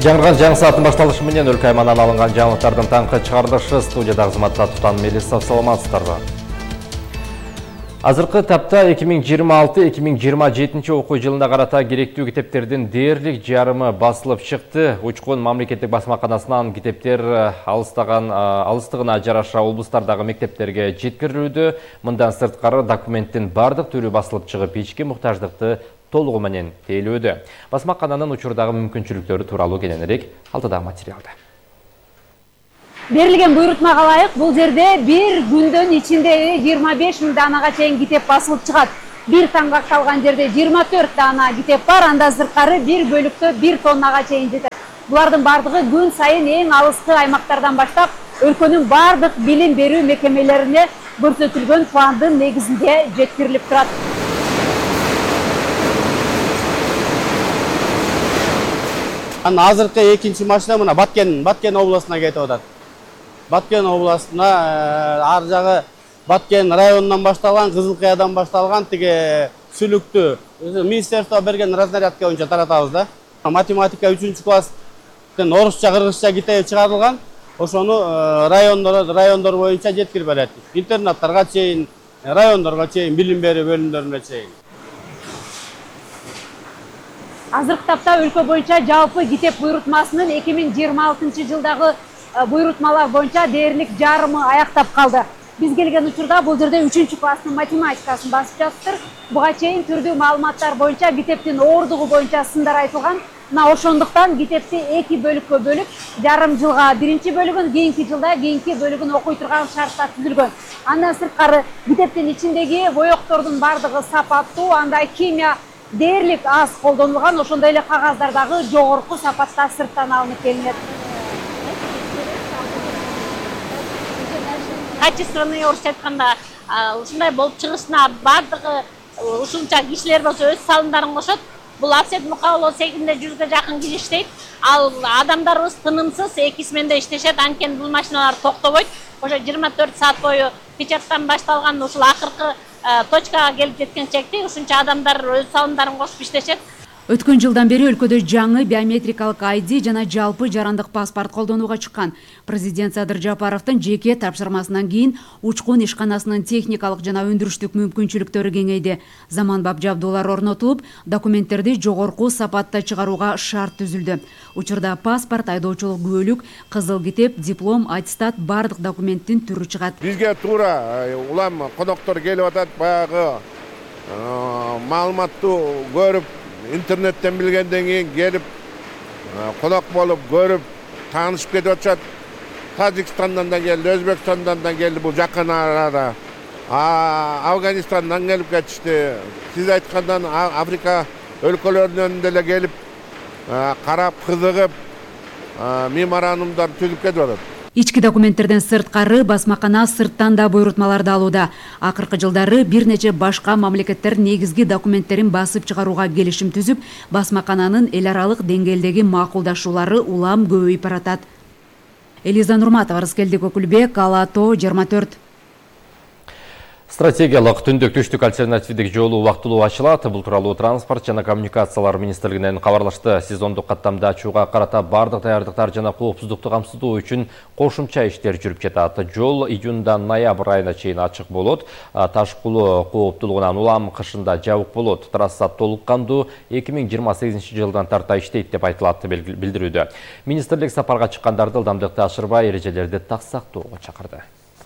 Жаңырған жаңы саатын башталышы менен өлкө аймагынан алынган жаңылыктардын таңкы чыгарылышы студияда кызматта Тутан Мелисов, саламатсыздарбы. Азыркы тапта 2026-2027 окуу жылына карата керектүү китептердин дээрлик жарымы басылып чыкты. Учкун мамлекеттик басмаканасынан китептер алыстыгына жараша облустардагы мектептерге жеткирилүүдө. Мындан сырткары документтин бардык түрү басылып чыгып, ички муктаждыкты толугу менен тейлөөдө. Басмакананын учурдагы мүмкүнчүлүктөрү тууралуу кененирээк алтыдагы материалда. Берилген буйрутмага ылайык бул жерде бир күндөн ичинде 25 000 данага чейин китеп басылып чыгат. Бир таңга калган жерде 24 дана китеп бар, анда сырткары бир бөлүктө 1 тоннага чейин жетет. Булардын бардыгы күн сайын эң алыскы аймактардан баштап өлкөнүн бардык билим берүү мекемелерине көрсөтүлгөн пландын негизинде жеткирилип турат. Азыркы экинчи машина мына Баткен областына кетип атат. Баткен областына ар жагы Баткен районунан башталган, Кызылкаядан башталган тиги сүлүктү министерство берген разнарядка боюнча таратабыз да. Математика 3-класстын орусча, кыргызча китеби чыгарылган. Ошону райондор боюнча жеткирип берет. Интернаттарга чейин, райондорго чейин, билим берүү бөлүмдөрүнө чейин. Азыркы тапта өлкө боюнча жалпы китеп буйрутмасынын 2026 жылдагы буйрутмалар боюнча дээрлик жарымы аяктап калды. Биз келген учурда бул жерде 3-класстын математикасын басып жатыптыр. Буга чейин түрдүү маалыматтар боюнча китептин оордугу боюнча сындар айтылган. Мына ошондуктан китепти 2 бөлүккө бөлүп, жарым жылга биринчи бөлүгүн, кийинки жылда кийинки бөлүгүн окуй турган шартта түзүлгөн. Андан сырткары китептин ичиндеги боектордун бардыгы сапаттуу, андай химия дээрлик аз колдонулган, ошондой эле кагаздардагы жогорку сапатта сырттан алынып келинет. Качественный орусча айтканда ушундай болуп чыгышына бардыгы ушунча кишилер болсо өз салымдарын кошот. Бул Апсет Мукабылова секинде 100га жакын киши иштейт. Ал адамдарыбыз тынымсыз 2 сменде иштешет, анткени бул машиналар токтобойт. Ошо 24 саат бою печаттан башталган ушул акыркы точкага келип жеткен чекти ушунча адамдар өз салымдарын кошуп иштешет. Өткөн жылдан бери өлкөдө жаңы биометрикалык ID жана жалпы жарандык паспорт колдонууга чыккан. Президент Садыр Жапаровдун жеке тапшырмасынан кийин учкун ишканасынын техникалык жана өндүрүштүк мүмкүнчүлүктөрү кеңейди. Заманбап жабдуулар орнотулуп, документтерди жогорку сапатта чыгарууга шарт түзүлдү. Учурда паспорт, айдоочулук күбөлүк, кызыл китеп, диплом, аттестат бардык документтин түрү чыгат. Бизге туура улам коноктор келип атат, баягы маалыматтуу көрүп, интернеттен билгенден кийин келип, конок болуп, көрүп, таанышып кетип атышат. Тажикстандан да келди, Өзбекстандан да келди, бул жакын арада. Афганистандан келип кетишти. Сиз айткандан Африка өлкөлөрүнөн деле келип, карап, кызыгып, меморандумдар түзүп кетип атат. Ички документтерден сырткары басмакана сырттан да буйрутмаларды алууда. Акыркы жылдары бир нече башка мамлекеттер негизги документтерин басып чыгарууга келишим түзүп, басмакананын эл аралык деңгээлдеги макулдашуулары улам көбөйүп баратат. Элиза Нурматова, Рыскелдик Өкүлбек, Ала-Тоо 24. Стратегиялык түндүк түштүк альтернативдик жолу убактылуу ачылат. Бул тууралуу транспорт жана коммуникациялар министрлигинен кабарлашты. Сезондук каттамда ачууга карата бардык даярдыктар жана коопсуздукту камсыздоо үчүн кошумча иштер жүрүп жатат. Жол июндан ноябрь айына чейин ачык болот. Ташкулуу кооптулугунан улам, кышында жабык болот. Трасса толук кандуу 2028 жылдан тарта иштейт деп айтылат билдирүүдө. Министрлик сапарга чыккандарды ылдамдыкты ашырбай, эрежелерди так сактоого чакырды.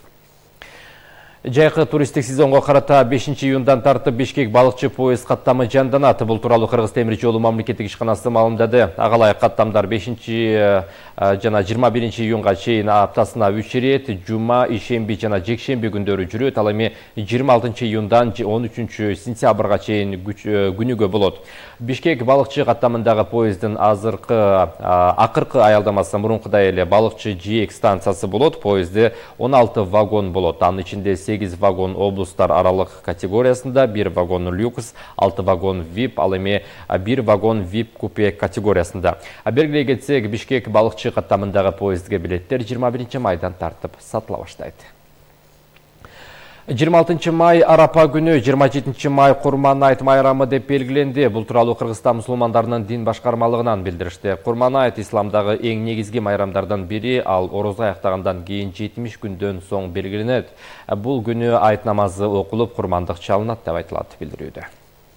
Жайкы туристтик сезонго карата 5-июндан тартып Бишкек балыкчы поезд каттамы жанданат. Бул тууралуу Кыргыз темир жолу мамлекеттик ишканасы маалымдады. Агалай каттамдар 5 жана 21 июнга чейин аптасына 3 ирет, жума, ишемби жана жекшемби күндөрү жүрөт. Ал эми 26 июндан 13 сентябрга чейин күнүгө болот. Бишкек балыкчы каттамындагы поезддин акыркы аялдамасы мурункудай эле балыкчы жээк станциясы болот. Поезде 16 вагон болот. Анын ичинде 8 вагон облустар аралык категориясында, 1 вагон люкс, 6 вагон VIP, ал эми 1 вагон VIP купе категориясында. Белгилей кетсек, Бишкек балыкчы каттамындагы поездге билеттер 21 майдан тартып сатыла баштайт. 26 май Арапа күні, 27 май Құрман айт майрамы деп белгіленді. Бұл туралы Қырғызстан мұсылмандарының дин башқармалығынан білдірішті. Құрман айт исламдағы ең негізгі майрамдардан бiri, ал ораза аяқтағандан кейін 70 күнден соң белгіленеді. Бұл күні айт намазы оқылып, құрмандық чалынады деп айтылады білдіреді.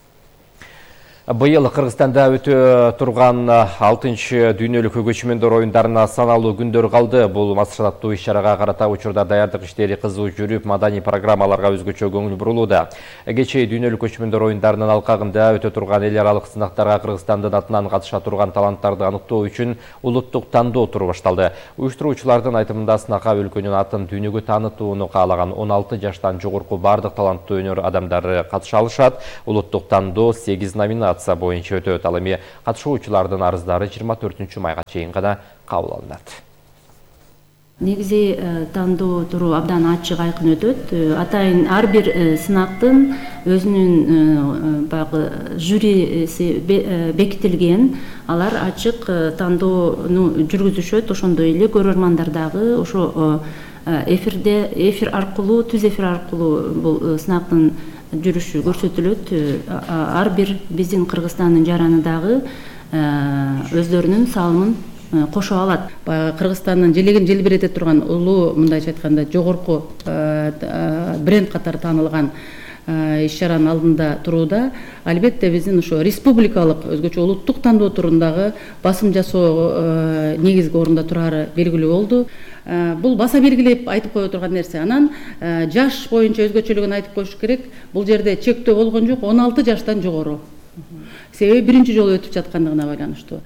Бұйыл Қырғызстанда өте тұрған 6-шы дүйнөлік көчмөндөр ойындарына саналуу күндөр қалды. Бұл масштабтуу иш-чараға карата учурда даярдык иштери кызуу жүрүп, маданий программаларга өзгөчө көңүл бурулууда. Кечээ дүйнөлүк көчмөндөр ойындарынын алкагында өтө турган эл аралык сынактарга Кыргызстандын атынан катыша турган таланттарды аныктоо үчүн улуттук тандоо туру башталды. Уюштуруучулардын айтымында сынакка өлкөнүн атын дүйнөгө таанытууну каалаган 16 жаштан жогорку бардык таланттуу өнөр адамдары катыша алышат. Улуттук тандоо 8 номинация боюнча өтөт. Ал эми катышуучулардын арыздары 24 майга чейин гана кабыл алынат. Негизи тандоо туру абдан ачык айкын өтөт. Атайын ар бир сынактын өзүнүн баягы жюриси бекитилген. Алар ачык тандоону жүргүзүшөт. Ошондой эле көрөрмандар дагы ошо эфир аркылуу, түз эфир аркылуу бул сынактын жүрүшү көрсөтүлөт. Ар бир биздин Кыргызстандын жараны дагы өздөрүнүн салымын кошо алат. Кыргызстандын желеген желбирете турган улуу, мындайча айтканда, жогорку бренд катары таанылган иш-чаранын алдында турууда. Албетте биздин ошо республикалык өзгөчө улуттук тандоо турундагы басым жасоо негизги орунда турары белгилүү болду. Бул баса белгилеп айтып кое турган нерсе. Анан жаш боюнча өзгөчөлүгүн айтып коюш керек. Бул жерде чектөө болгон жок, 16 жаштан жогору. Себеби биринчи жолу өтүп жаткандыгына байланыштуу.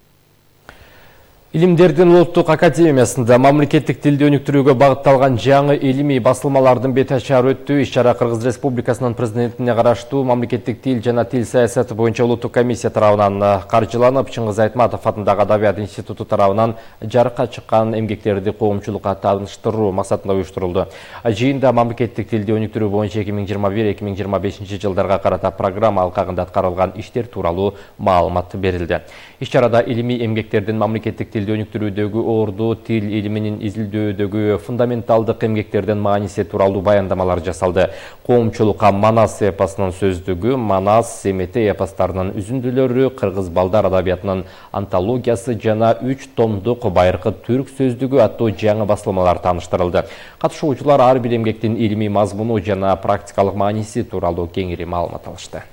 Илимдердин улуттук академиясында мамлекеттик тилди өнүктүрүүгө багытталган жаңы илимий басылмалардын бет ачары өттү. Иш-чара Кыргыз Республикасынын президентине караштуу мамлекеттик тил жана тил саясаты боюнча улуттук комиссия тарабынан каржыланып, Чыңгыз Айтматов атындагы Адабият институту тарабынан жарыкка чыккан эмгектерди коомчулукка тааныштыруу максатында уюштурулду. Жыйында мамлекеттик тилди өнүктүрүү боюнча 2021-2025 жылдарга карата программа алкагында аткарылган иштер тууралуу маалымат берилди. Иш-чарада илимий эмгектердин мамлекеттик тилди өнүктүрүүдөгү орду, тил илиминин изилдөөдөгү фундаменталдык эмгектердин мааниси тууралуу баяндамалар жасалды. Коомчулукка Манас эпосунун сөздүгү, Манас Семете эпостарынын үзүндүлөрү, Кыргыз балдар адабиятынын антологиясы жана 3 томдук Байыркы түрк сөздүгү аттуу жаңы басылмалар тааныштырылды. Катышуучулар ар бир эмгектин илимий мазмуну жана практикалык мааниси тууралуу кеңири маалымат алышты.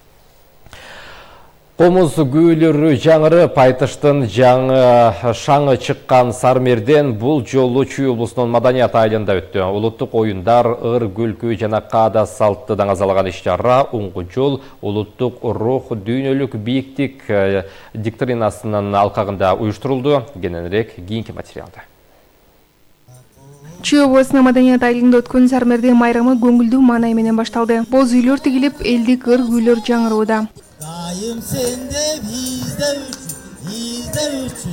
Комуз күүлөрү жаңырып, айтыштын жаңы шаңы чыккан Сармерден бул жолу Чүй облусунун Маданият айылында өттү. Улуттук оюндар, ыр, күлкү жана каада салтты даңазалаган иш-чара оңгу жол улуттук рух, дүйнөлүк бийиктик доктринасынын алкагында уюштурулду. Кененирээк кийинки материалда. Чүй облусунун Маданият айылында өткөн Сармерден майрамы көңүлдүү маанай менен башталды. Боз үйлөр тигилип, элдик ыр күйлөр жаңырууда. Dayım sende bizde üçün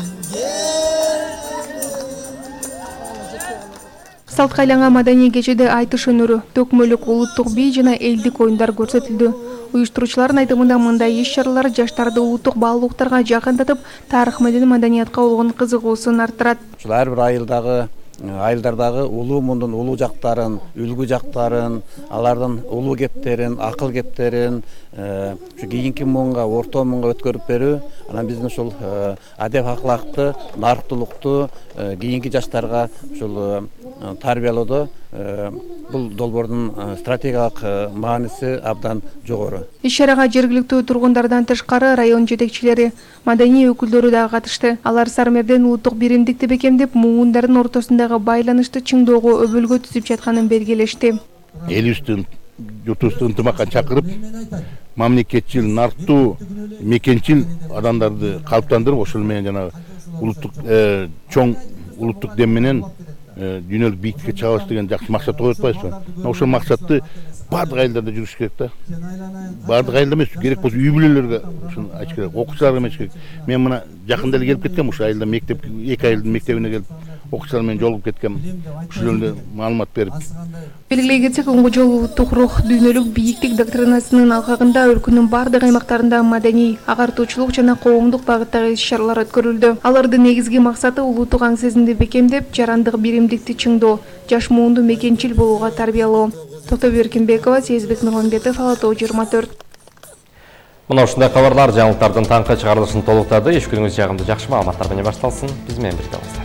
Салтка айланган маданий кечеде айтыш өнөрү, төкмөлүк улуттук бий жана элдик оюндар көрсөтүлдү. Уюштуруучулардын айтымында мындай иш-чаралар жаштарды улуттук баалуулуктарга жакындатып, тарых менен маданиятка болгон кызыгуусун арттырат. Ар бир айылдардагы улуу мундун улуу жактарын, үлгү жактарын, алардын улуу кептерин, акыл кептерин кийинки муунга, орто муунга өткөрүп берүү, анан биздин ушул адеп акылакты, нарыктуулукту кийинки жаштарга ушул тарбиялоодо бул долбоордун стратегиялык мааниси абдан жогору. Иш-чарага жергиликтүү тургундардан тышкары район жетекчилери, маданий өкүлдөрү да катышты. Алар Сармерден улуттук биримдикти бекемдеп, муундардын ортосундагы байланышты чыңдоого өбөлгө түзүп жатканын белгилешти. Элибиздин журтубузду ынтымакка чакырып, мамлекетчил, нарктуу, мекенчил адамдарды калыптандырып, ошол менен жана улуттук чоң улуттук дем менен дүйнөлүк бийиктикке чыгабыз деген жакшы максат коюп атпайбызбы? Ошол максатты бардык айылдарда жүрүш керек да. Бардык айылда эмес, керек болсо үй бүлөлөргө ушуну айтыш керек, окуучуларга эмес керек. Мен мына жакында эле келип кеткем, ушул айылда мектеп, эки айылдын мектебине келип, окуучулар менен жолугуп кеткем. Ушул жөнүндө маалымат берип. Белгилей кетсек, оңгу жол улуттук рух, дүйнөлүк бийиктик доктринасынын алкагында өлкөнүн бардык аймактарында маданий, агартуучулук жана коомдук багыттагы иш-чаралар өткөрүлдү. Алардын негизги максаты улуттук аң сезимди бекемдеп, жарандык биримдикти чыңдоо, жаш муунду мекенчил болууга тарбиялоо. Токтогул Эркинбекова, Сезбек Нурманбетов, Ала Тоо 24. Мына ушундай кабарлар жаңылыктардын таңкы чыгарылышын толуктады. Иш күнүңүз жагымды жакшы маалыматтар менен башталсын. Биз менен бирге болуңуздар.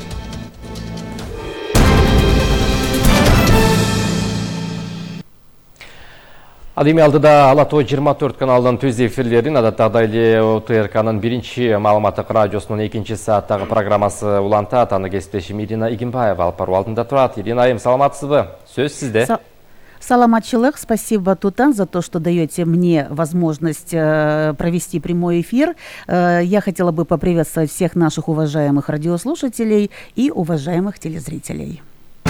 Ал эми алдыда Ала Тоо 24 каналынын түз эфирлерин адаттагы эле ОТРКнын биринчи маалыматтык радиосунун 2 сааттагы программасы улантат. Аны кесиптешим Ирина Эгенбаева алып баруу алдында турат. Ирина айым, саламатсызбы? Сөз сизде. Саламатчылык, спасибо, Тутан, за то, что даете мне возможность провести прямой эфир. Я хотела бы поприветствовать всех наших уважаемых радиослушателей и уважаемых телезрителей.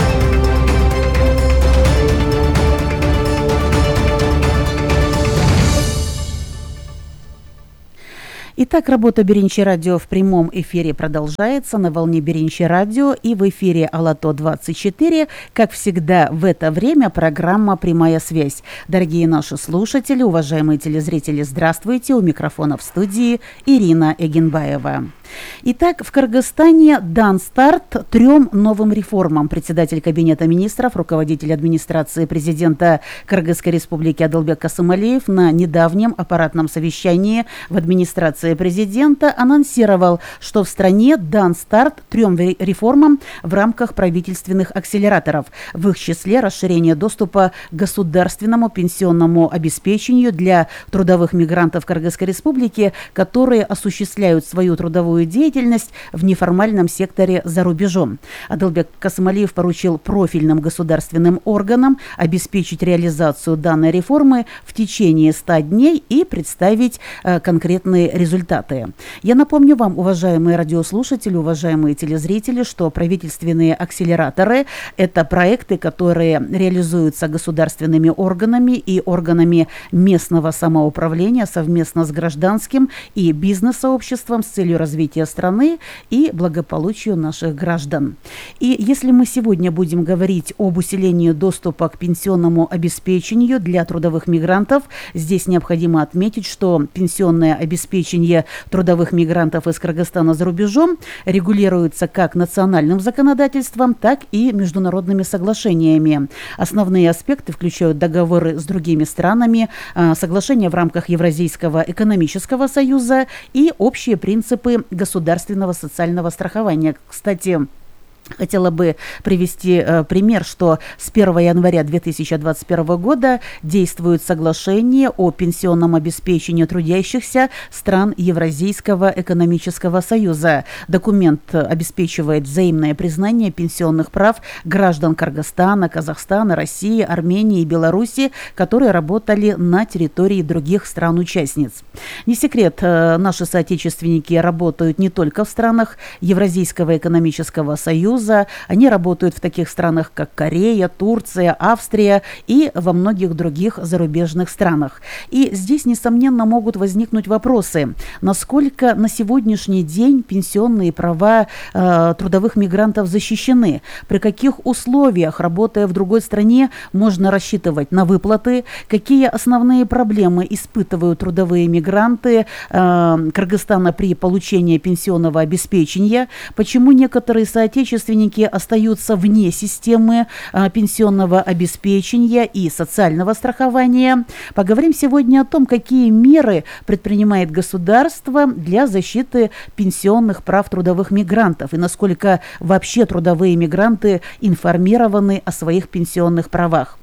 Итак, работа Биринчи радио в прямом эфире продолжается на волне Биринчи радио и в эфире Ала Тоо 24. Как всегда, в это время программа «Прямая связь». Дорогие наши слушатели, уважаемые телезрители, здравствуйте. У микрофона в студии Ирина Эгенбаева. Итак, в Кыргызстане дан старт 3 новым реформам. Председатель Кабинета министров, руководитель администрации президента Кыргызской республики Адылбек Касымалиев на недавнем аппаратном совещании в администрации президента анонсировал, что в стране дан старт 3 реформам в рамках правительственных акселераторов. В их числе расширение доступа к государственному пенсионному обеспечению для трудовых мигрантов Кыргызской республики, которые осуществляют свою трудовую деятельность в неформальном секторе за рубежом. Адылбек Касымалиев поручил профильным государственным органам обеспечить реализацию данной реформы в течение 100 дней и представить конкретные результаты. Я напомню вам, уважаемые радиослушатели, уважаемые телезрители, что правительственные акселераторы – это проекты, которые реализуются государственными органами и органами местного самоуправления совместно с гражданским и бизнес-сообществом с целью развития страны и благополучию наших граждан. И если мы сегодня будем говорить об усилении доступа к пенсионному обеспечению для трудовых мигрантов, здесь необходимо отметить, что пенсионное обеспечение трудовых мигрантов из Кыргызстана за рубежом регулируется как национальным законодательством, так и международными соглашениями. Основные аспекты включают договоры с другими странами, соглашения в рамках Евразийского экономического союза и общие принципы государственного социального страхования. Кстати, хотела бы привести пример, что с 1 января 2021 года действует соглашение о пенсионном обеспечении трудящихся стран Евразийского экономического союза. Документ обеспечивает взаимное признание пенсионных прав граждан Кыргызстана, Казахстана, России, Армении и Беларуси, которые работали на территории других стран-участниц. Не секрет, наши соотечественники работают не только в странах Евразийского экономического союза, они работают в таких странах, как Корея, Турция, Австрия и во многих других зарубежных странах. И здесь, несомненно, могут возникнуть вопросы, насколько на сегодняшний день пенсионные права трудовых мигрантов защищены, при каких условиях, работая в другой стране, можно рассчитывать на выплаты, какие основные проблемы испытывают трудовые мигранты Кыргызстана при получении пенсионного обеспечения, почему некоторые соотечественники остаются вне системы пенсионного обеспечения и социального страхования. Поговорим сегодня о том, какие меры предпринимает государство для защиты пенсионных прав трудовых мигрантов и насколько вообще трудовые мигранты информированы о своих пенсионных правах.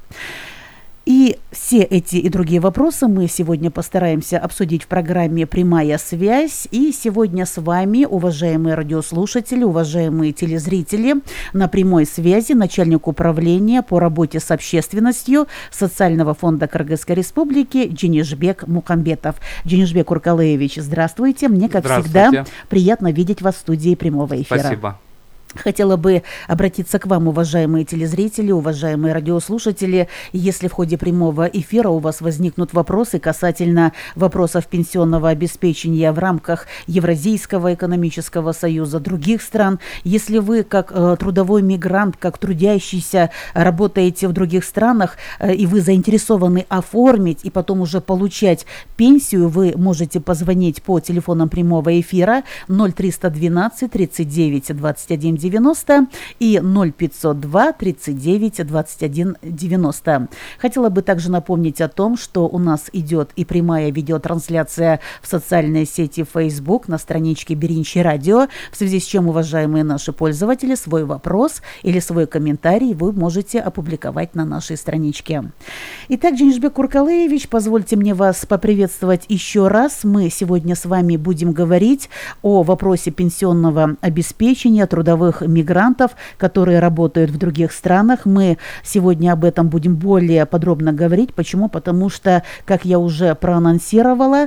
И все эти и другие вопросы мы сегодня постараемся обсудить в программе «Прямая связь». И сегодня с вами, уважаемые радиослушатели, уважаемые телезрители, на прямой связи начальник управления по работе с общественностью Социального фонда Кыргызской республики Дженишбек Мукамбетов. Дженишбек Уркалеевич, здравствуйте. Мне, как всегда, приятно видеть вас в студии прямого эфира. Спасибо. Хотела бы обратиться к вам, уважаемые телезрители, уважаемые радиослушатели. Если в ходе прямого эфира у вас возникнут вопросы касательно вопросов пенсионного обеспечения в рамках Евразийского экономического союза, других стран, если вы как трудовой мигрант, как трудящийся, работаете в других странах и вы заинтересованы оформить и потом уже получать пенсию, вы можете позвонить по телефонам прямого эфира 0312 39 21 90 и 0502 39 21 90. Хотела бы также напомнить о том, что у нас идет и прямая видеотрансляция в социальной сети Facebook на страничке Беринчи Радио, в связи с чем, уважаемые наши пользователи, свой вопрос или свой комментарий вы можете опубликовать на нашей страничке. Итак, Дженишбек Куркалеевич, позвольте мне вас поприветствовать еще раз. Мы сегодня с вами будем говорить о вопросе пенсионного обеспечения трудовых мигрантов, которые работают в других странах. Мы сегодня об этом будем более подробно говорить. Почему? Потому что, как я уже проанонсировала,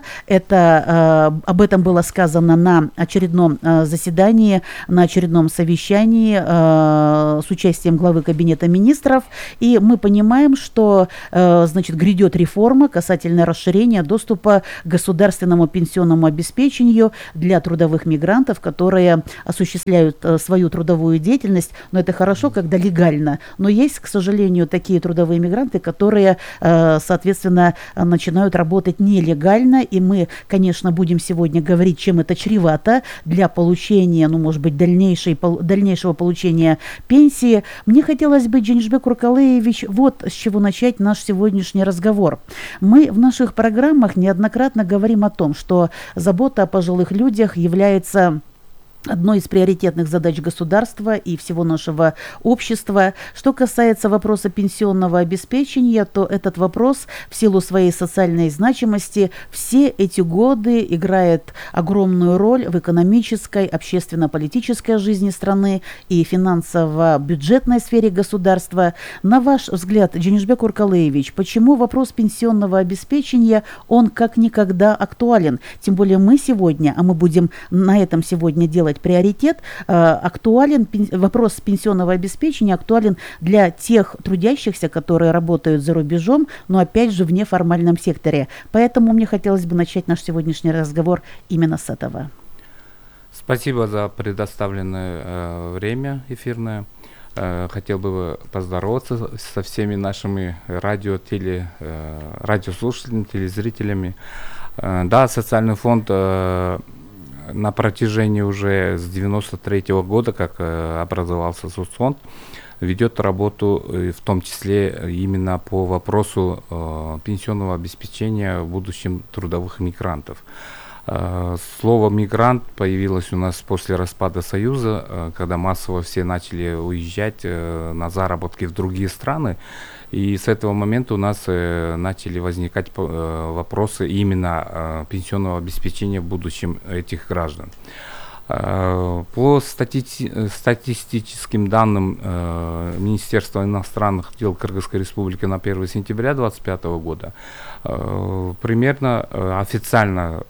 об этом было сказано на очередном заседании, на очередном совещании с участием главы Кабинета министров. И мы понимаем, что грядет реформа касательно расширения доступа к государственному пенсионному обеспечению для трудовых мигрантов, которые осуществляют свою трудовую деятельность. Но это хорошо, когда легально. Но есть, к сожалению, такие трудовые мигранты, которые, соответственно, начинают работать нелегально. И мы, конечно, будем сегодня говорить, чем это чревато для получения, может быть, дальнейшего получения пенсии. Мне хотелось бы, Дженишбек Куркалеевич, вот с чего начать наш сегодняшний разговор. Мы в наших программах неоднократно говорим о том, что забота о пожилых людях является одной из приоритетных задач государства и всего нашего общества. Что касается вопроса пенсионного обеспечения, то этот вопрос в силу своей социальной значимости все эти годы играет огромную роль в экономической, общественно-политической жизни страны и финансово-бюджетной сфере государства. На ваш взгляд, Дженишбек Куркалеевич, почему вопрос пенсионного обеспечения, он как никогда актуален? Тем более мы сегодня, а мы будем на этом сегодня делать приоритет, вопрос пенсионного обеспечения актуален для тех трудящихся, которые работают за рубежом, но опять же в неформальном секторе. Поэтому мне хотелось бы начать наш сегодняшний разговор именно с этого. Спасибо за предоставленное время эфирное. Хотел бы поздороваться со всеми нашими радиослушателями, телезрителями. Да, социальный фонд на протяжении уже с 1993 года, как образовался соцфонд, ведет работу, в том числе именно по вопросу пенсионного обеспечения в будущем трудовых мигрантов. Слово «мигрант» появилось у нас после распада Союза, когда массово все начали уезжать на заработки в другие страны. И с этого момента у нас начали возникать вопросы именно пенсионного обеспечения в будущем этих граждан. По статистическим данным Министерства иностранных дел Кыргызской Республики на 1 сентября 2025 года, примерно официально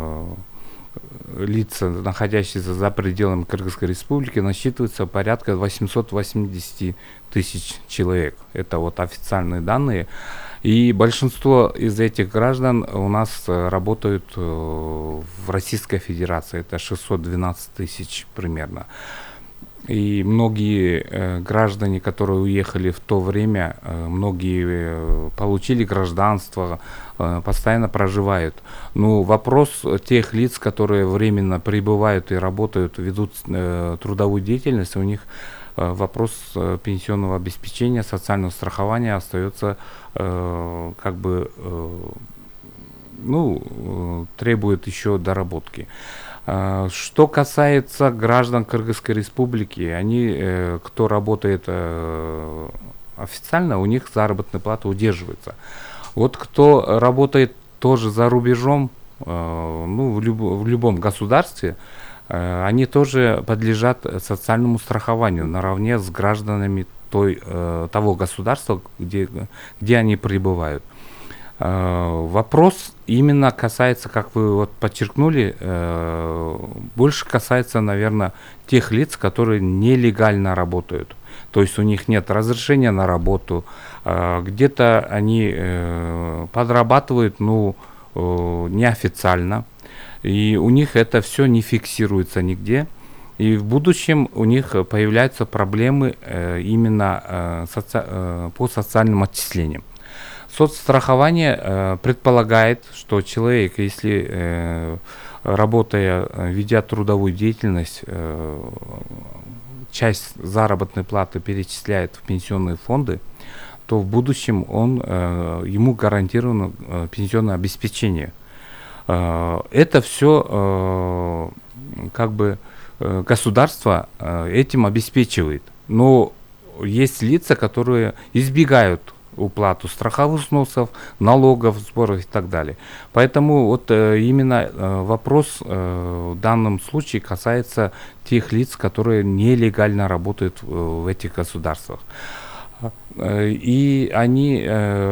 лица, находящиеся за пределами Кыргызской Республики, насчитывается порядка 880 тысяч человек. Это вот официальные данные. И большинство из этих граждан у нас работают в Российской Федерации. Это 612 тысяч примерно. И многие граждане, которые уехали в то время, многие получили гражданство, постоянно проживают. Но вопрос тех лиц, которые временно прибывают и работают, ведут трудовую деятельность, у них вопрос пенсионного обеспечения, социального страхования остается требует еще доработки. Что касается граждан Кыргызской Республики, они, кто работает официально, у них заработная плата удерживается. Вот кто работает тоже за рубежом, в любом государстве, они тоже подлежат социальному страхованию наравне с гражданами того государства, где они пребывают. Вопрос именно касается, как вы вот подчеркнули, больше касается, наверное, тех лиц, которые нелегально работают. То есть у них нет разрешения на работу, где-то они подрабатывают, неофициально, и у них это все не фиксируется нигде. И в будущем у них появляются проблемы именно по социальным отчислениям. Соцстрахование предполагает, что человек, если ведя трудовую деятельность, часть заработной платы перечисляет в пенсионные фонды, то в будущем ему гарантировано пенсионное обеспечение. Это все как бы государство этим обеспечивает. Но есть лица, которые избегают уплату страховых взносов, налогов, сборов и так далее. Поэтому вот именно вопрос в данном случае касается тех лиц, которые нелегально работают в этих государствах. И они,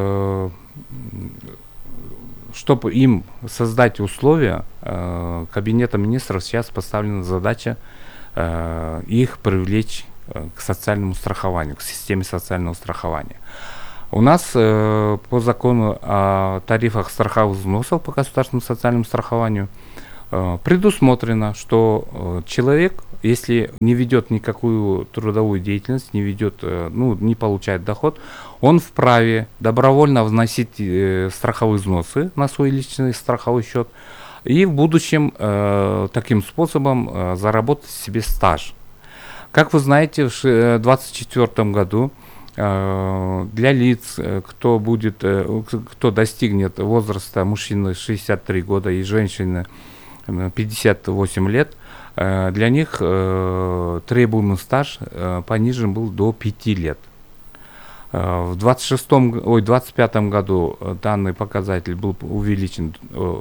чтобы им создать условия, Кабинетом министров сейчас поставлена задача их привлечь к социальному страхованию, к системе социального страхования. У нас по закону о тарифах страховых взносов по государственному социальному страхованию предусмотрено, что человек, если не ведет никакую трудовую деятельность, не ведет, не получает доход, он вправе добровольно вносить страховые взносы на свой личный страховой счет и в будущем таким способом заработать себе стаж. Как вы знаете, в 2024 году для лиц, кто достигнет возраста мужчины 63 года и женщины 58 лет, для них требуемый стаж понижен был до 5 лет. В 2025 году данный показатель был увеличен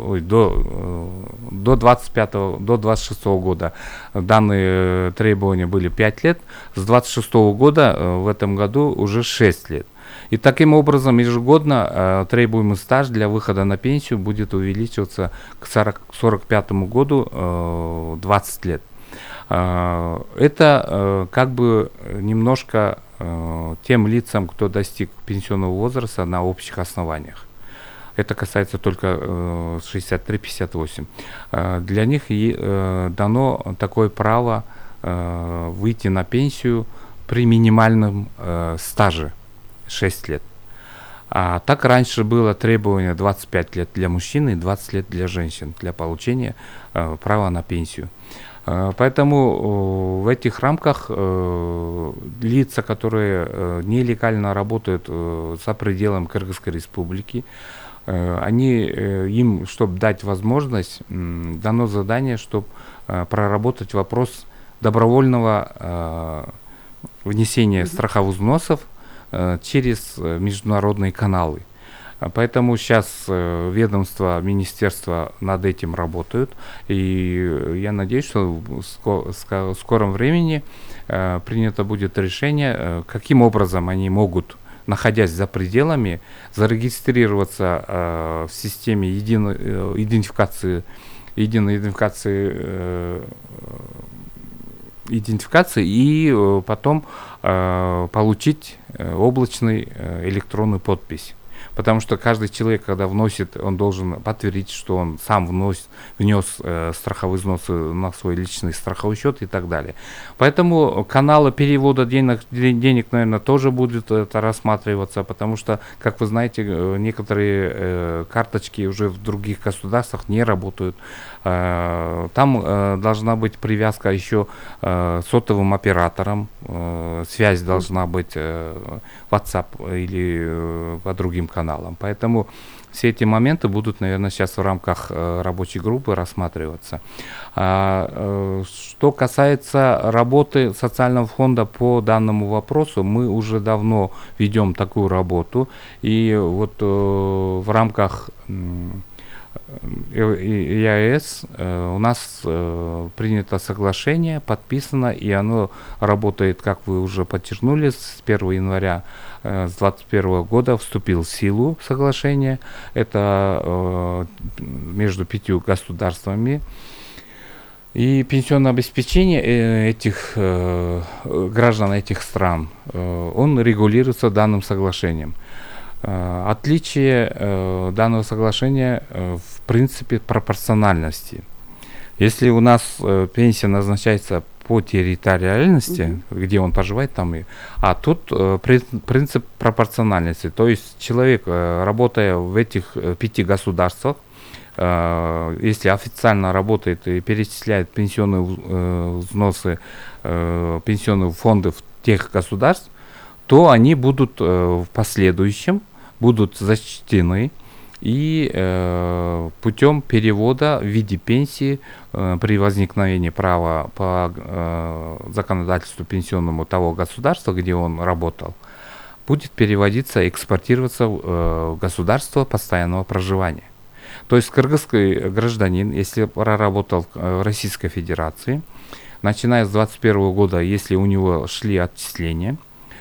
до 26 года. Данные требования были 5 лет. С 26 года в этом году уже 6 лет. И таким образом ежегодно требуемый стаж для выхода на пенсию будет увеличиваться к 45 году 20 лет. Это как бы немножко тем лицам, кто достиг пенсионного возраста на общих основаниях. Это касается только 63-58. Для них и дано такое право выйти на пенсию при минимальном стаже 6 лет. А так раньше было требование 25 лет для мужчин и 20 лет для женщин для получения права на пенсию. Поэтому в этих рамках лица, которые нелегально работают за пределами Кыргызской республики, им, чтобы дать возможность, дано задание, чтобы проработать вопрос добровольного внесения страховых взносов через международные каналы. Поэтому сейчас ведомство, министерство над этим работают, и я надеюсь, что в скором времени принято будет решение, каким образом они могут, находясь за пределами, зарегистрироваться в системе единой идентификации и потом получить облачную электронную подпись. Потому что каждый человек, когда вносит, он должен подтвердить, что он сам внес страховые взносы на свой личный страховой счет и так далее. Поэтому каналы перевода денег, наверное, тоже будут это рассматриваться, потому что, как вы знаете, некоторые карточки уже в других государствах не работают. Там должна быть привязка еще сотовым оператором, связь должна быть WhatsApp или по другим каналам. Поэтому все эти моменты будут, наверное, сейчас в рамках рабочей группы рассматриваться. Что касается работы социального фонда по данному вопросу, мы уже давно ведем такую работу. И вот в рамках ЕАЭС у нас принято соглашение, подписано, и оно работает, как вы уже подчеркнули, с 1 января с 2021 года вступил в силу соглашение. Это между 5 государствами. И пенсионное обеспечение этих граждан этих стран, он регулируется данным соглашением. Отличие данного соглашения в принципе пропорциональности. Если у нас пенсия назначается по территориальности, где он проживает, там а тут принцип пропорциональности. То есть человек, работая в этих 5 государствах, если официально работает и перечисляет пенсионные взносы, пенсионные фонды в тех государств, то они будут в последующем будут зачтены и путем перевода в виде пенсии при возникновении права по законодательству пенсионному того государства, где он работал, будет переводиться, экспортироваться в государство постоянного проживания. То есть кыргызский гражданин, если проработал в Российской Федерации, начиная с 2021 года, если у него шли отчисления,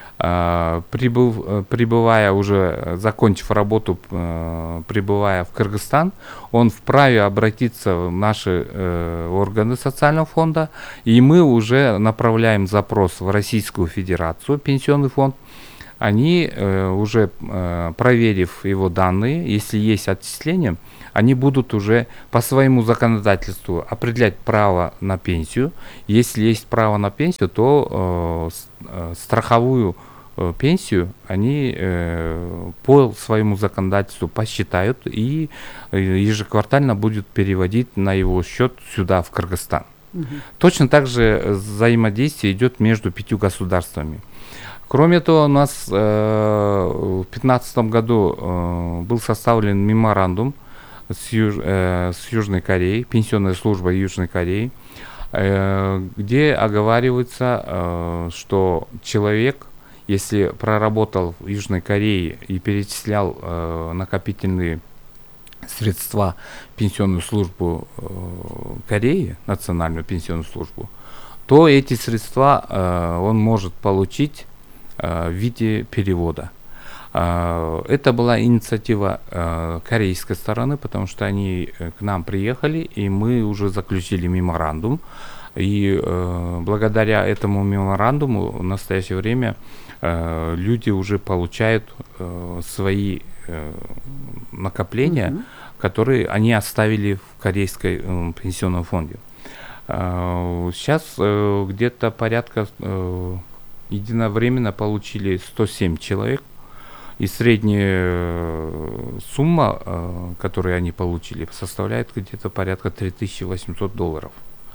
прибывая уже, закончив работу, прибывая в Кыргызстан, он вправе обратиться в наши органы социального фонда, и мы уже направляем запрос в Российскую Федерацию, пенсионный фонд. Они, уже проверив его данные, если есть отчисления, они будут уже по своему законодательству определять право на пенсию. Если есть право на пенсию, то страховую пенсию они по своему законодательству посчитают и ежеквартально будут переводить на его счет сюда, в Кыргызстан. Точно так же взаимодействие идет между 5 государствами. Кроме того, у нас в 2015 году был составлен меморандум с Южной Кореей, пенсионная служба Южной Кореи, где оговаривается, что человек, если проработал в Южной Корее и перечислял накопительные средства в пенсионную службу Кореи, национальную пенсионную службу, то эти средства он может получить в виде перевода. Это была инициатива корейской стороны, потому что они к нам приехали, и мы уже заключили меморандум. И благодаря этому меморандуму в настоящее время люди уже получают свои накопления, которые они оставили в корейской пенсионном фонде. Сейчас где-то порядка единовременно получили 107 человек, и средняя сумма, которую они получили, составляет где-то порядка $3800.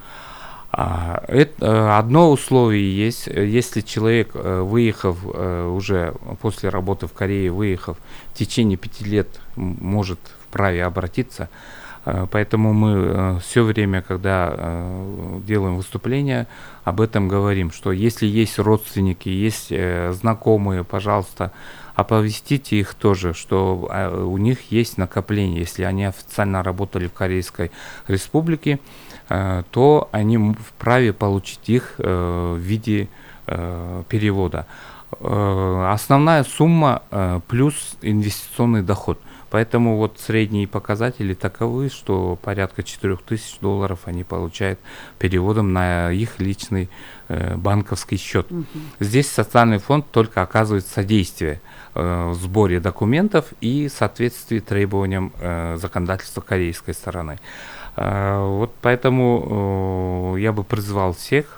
Это одно условие есть, если человек, выехав уже после работы в Корее, выехав в течение 5 лет, может вправе обратиться. Поэтому мы все время, когда делаем выступления, об этом говорим, что если есть родственники, есть знакомые, пожалуйста, оповестите их тоже, что у них есть накопление. Если они официально работали в Корейской Республике, то они вправе получить их в виде перевода. Основная сумма плюс инвестиционный доход. Поэтому вот средние показатели таковы, что порядка $4000 они получают переводом на их личный банковский счет. Здесь социальный фонд только оказывает содействие в сборе документов и соответствии требованиям законодательства корейской стороны. Вот поэтому я бы призвал всех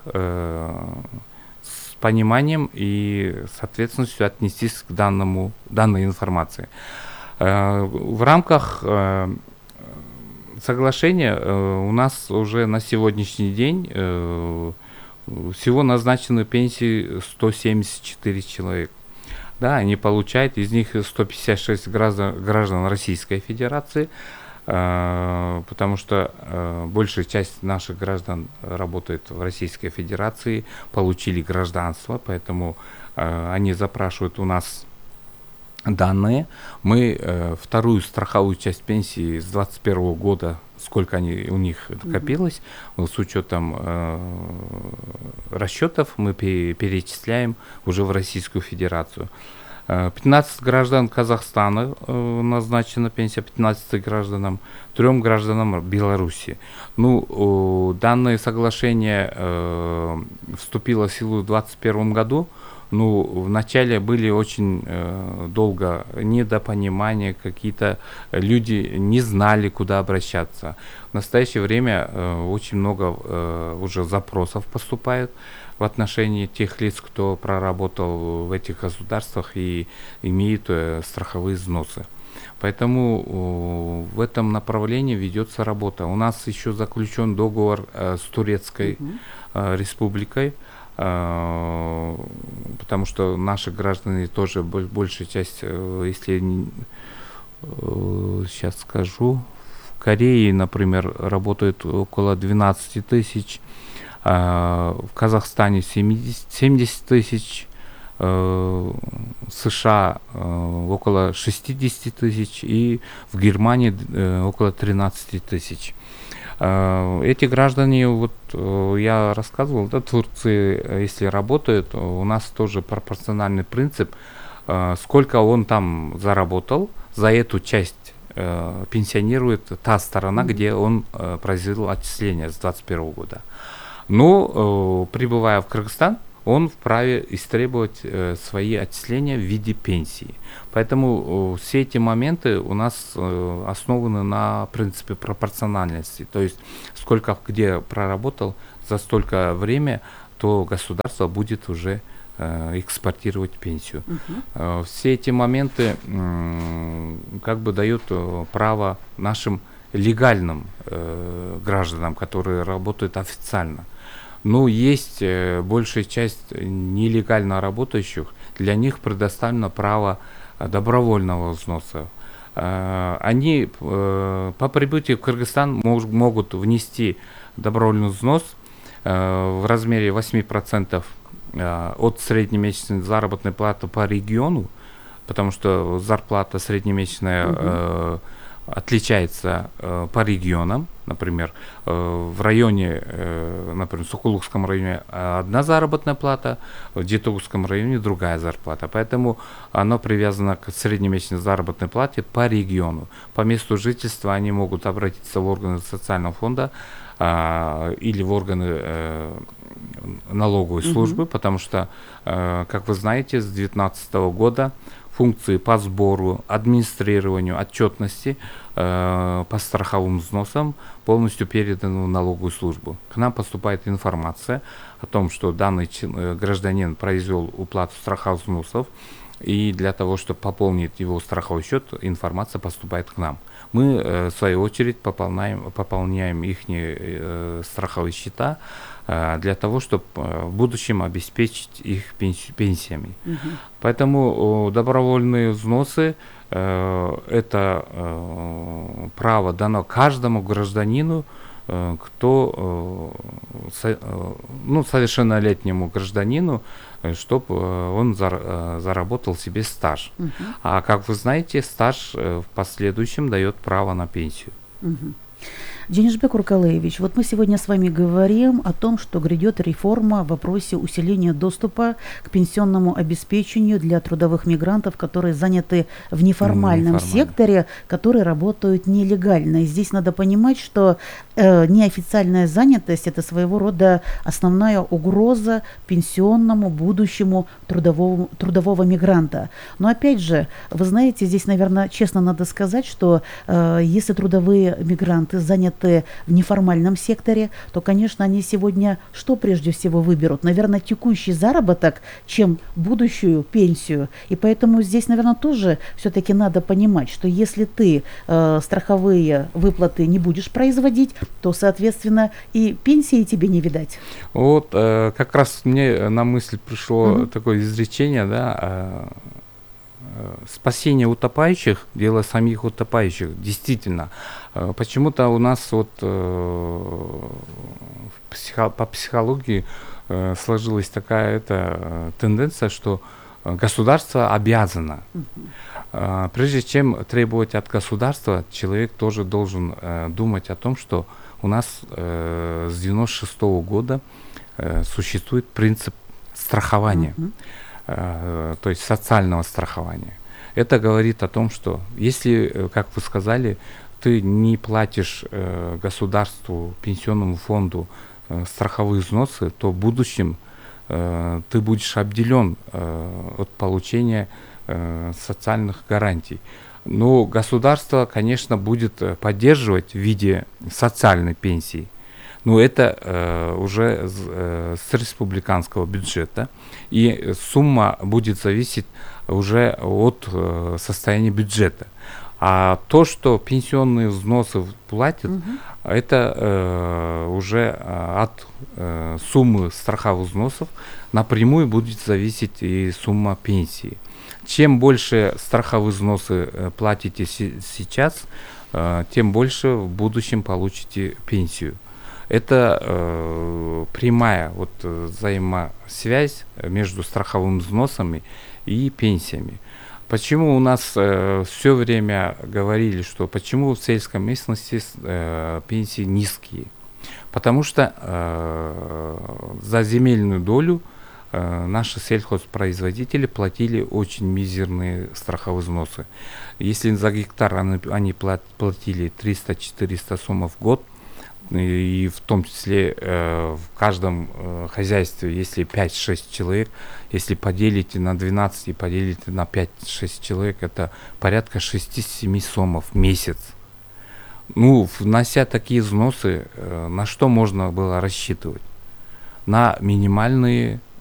с пониманием и с ответственностью отнестись к данной информации. В рамках соглашения у нас уже на сегодняшний день всего назначены пенсии 174 человека. Да, они получают, из них 156 граждан Российской Федерации, потому что большая часть наших граждан работает в Российской Федерации, получили гражданство, поэтому они запрашивают у нас данные. Мы вторую страховую часть пенсии с 2021 года, сколько у них накопилось, с учетом расчетов, мы перечисляем уже в Российскую Федерацию. 15 граждан Казахстана назначена пенсия, 15 гражданам, 3 гражданам Беларуси. Ну, данное соглашение вступило в силу в 2021 году. Ну, вначале были очень долго недопонимания, какие-то люди не знали, куда обращаться. В настоящее время очень много уже запросов поступает в отношении тех лиц, кто проработал в этих государствах и имеет страховые взносы. Поэтому в этом направлении ведется работа. У нас еще заключен договор с Турецкой республикой, потому что наши граждане тоже, большая часть, если сейчас скажу, в Корее, например, работает около 12 тысяч, в Казахстане 70 тысяч, США около 60 тысяч и в Германии около 13 тысяч. Эти граждане, вот я рассказывал, да, в Турции, если работают, у нас тоже пропорциональный принцип, сколько он там заработал, за эту часть пенсионирует та сторона, где он произвел отчисления с 2021 года. Но, прибывая в Кыргызстан, он вправе истребовать свои отчисления в виде пенсии. Поэтому все эти моменты у нас основаны на принципе пропорциональности. То есть сколько где проработал за столько время, то государство будет уже экспортировать пенсию. Все эти моменты как бы дают право нашим легальным гражданам, которые работают официально. Но есть большая часть нелегально работающих, для них предоставлено право добровольного взноса. Они по прибытии в Кыргызстан могут внести добровольный взнос в размере 8% от среднемесячной заработной платы по региону, потому что зарплата среднемесячная отличается по регионам. Например, в районе, например, в Сокулукском районе одна заработная плата, в Жетогуском районе другая зарплата. Поэтому оно привязано к среднемесячной заработной плате по региону. По месту жительства они могут обратиться в органы социального фонда или в органы налоговой службы, потому что, как вы знаете, с 2019 года функции по сбору, администрированию, отчетности по страховым взносам полностью переданы в налоговую службу. К нам поступает информация о том, что данный гражданин произвел уплату страховых взносов, и для того, чтобы пополнить его страховой счет, информация поступает к нам. Мы, в свою очередь, пополняем их страховые счета для того, чтобы в будущем обеспечить их пенсиями. Поэтому добровольные взносы это право дано каждому гражданину, кто совершеннолетнему гражданину, чтобы он заработал себе стаж. А как вы знаете, стаж в последующем дает право на пенсию. Денисбек Уркалаевич, вот мы сегодня с вами говорим о том, что грядет реформа в вопросе усиления доступа к пенсионному обеспечению для трудовых мигрантов, которые заняты в неформальном секторе, которые работают нелегально. И здесь надо понимать, что неофициальная занятость – это своего рода основная угроза пенсионному будущему трудового мигранта. Но опять же, вы знаете, здесь, наверное, честно надо сказать, что если трудовые мигранты заняты в неформальном секторе, то, конечно, они сегодня что прежде всего выберут? Наверное, текущий заработок, чем будущую пенсию. И поэтому здесь, наверное, тоже все-таки надо понимать, что если ты страховые выплаты не будешь производить, то, соответственно, и пенсии тебе не видать. Вот как раз мне на мысль пришло такое изречение, да, спасение утопающих – дело самих утопающих. Действительно, почему-то у нас вот по психологии сложилась такая тенденция, что государство обязано. Прежде чем требовать от государства, человек тоже должен думать о том, что у нас с 1996 года существует принцип страхования. То есть социального страхования. Это говорит о том, что если, как вы сказали, ты не платишь государству, пенсионному фонду страховые взносы, то в будущем ты будешь обделен от получения социальных гарантий. Но государство, конечно, будет поддерживать в виде социальной пенсии. Но это уже с республиканского бюджета, и сумма будет зависеть уже от состояния бюджета. А то, что пенсионные взносы платят, это уже от суммы страховых взносов напрямую будет зависеть и сумма пенсии. Чем больше страховые взносы платите сейчас, тем больше в будущем получите пенсию. Это прямая взаимосвязь между страховыми взносами и пенсиями. Почему у нас все время говорили, что почему в сельской местности пенсии низкие? Потому что за земельную долю наши сельхозпроизводители платили очень мизерные страховые взносы. Если за гектар они платили 300-400 сом в год, и в том числе в каждом хозяйстве, если 5-6 человек, если поделите на 12 и поделите на 5-6 человек, это порядка 6-7 сомов в месяц. Ну, внося такие взносы, на что можно было рассчитывать? На минимальные